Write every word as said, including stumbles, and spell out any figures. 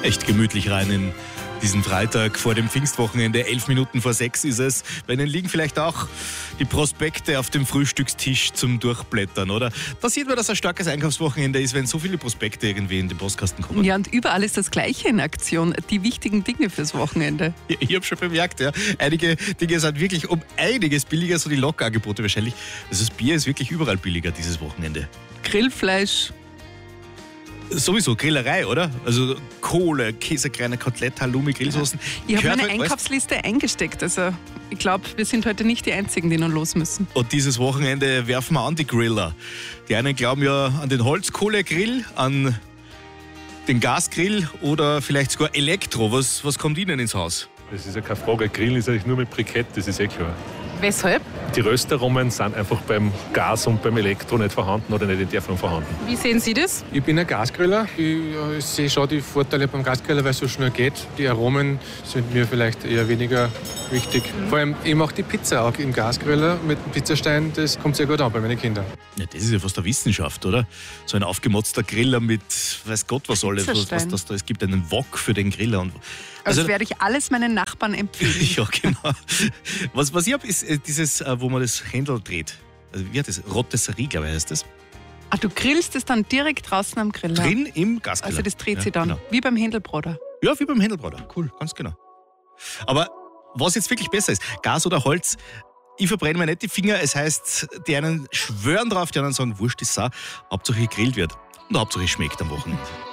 echt gemütlich rein in diesen Freitag vor dem Pfingstwochenende. Elf Minuten vor sechs ist es. Bei Ihnen liegen vielleicht auch die Prospekte auf dem Frühstückstisch zum Durchblättern, oder? Da sieht man, dass ein starkes Einkaufswochenende ist, wenn so viele Prospekte irgendwie in den Postkasten kommen. Ja, und überall ist das Gleiche in Aktion. Die wichtigen Dinge fürs Wochenende. Ich, ich habe schon bemerkt, ja. Einige Dinge sind wirklich um einiges billiger, so die Lockangebote wahrscheinlich. Also das Bier ist wirklich überall billiger dieses Wochenende. Grillfleisch. Sowieso Grillerei, oder? Also Kohle, Käsekreiner, Kotelett, Halloumi, Grillsoßen. Ich habe Gehört meine halt, Einkaufsliste eingesteckt. Also ich glaube, wir sind heute nicht die Einzigen, die noch los müssen. Und dieses Wochenende werfen wir an die Griller. Die einen glauben ja an den Holzkohlegrill, an den Gasgrill oder vielleicht sogar Elektro. Was, was kommt Ihnen ins Haus? Das ist ja keine Frage. Grillen ist eigentlich nur mit Brikett, das ist eh klar. Weshalb? Die Röstaromen sind einfach beim Gas und beim Elektro nicht vorhanden oder nicht in der Form vorhanden. Wie sehen Sie das? Ich bin ein Gasgriller. Ich äh, sehe schon die Vorteile beim Gasgriller, weil es so schnell geht. Die Aromen sind mir vielleicht eher weniger wichtig. Mhm. Vor allem, ich mache die Pizza auch im Gasgriller mit dem Pizzastein. Das kommt sehr gut an bei meinen Kindern. Ja, das ist ja fast eine Wissenschaft, oder? So ein aufgemotzter Griller mit, weiß Gott was alles, was, was das da ist. Es gibt einen Wok für den Griller. Und also, das werde ich alles meinen Nachbarn empfehlen. Ja, genau. Was, was ich habe, ist dieses, wo man das Händel dreht. Also, wie heißt das? Rotisserie, glaube ich, heißt das. Ah, du grillst es dann direkt draußen am Griller? Drin im Gasgriller. Also das dreht ja, sich dann, genau. Wie beim Händelbroder. Ja, wie beim Händelbroder. Cool, ganz genau. Aber was jetzt wirklich besser ist, Gas oder Holz, ich verbrenne mir nicht die Finger. Es heißt, die einen schwören drauf, die anderen sagen, wurscht ist es auch. Hauptsache gegrillt wird und Hauptsache es schmeckt am Wochenende.